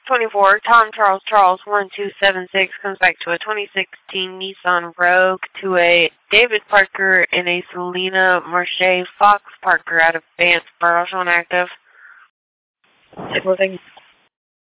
24, Tom Charles Charles 1276 comes back to a 2016 Nissan Rogue to a David Parker and a Selena Marche Fox Parker out of Vance Burrows on active. Living.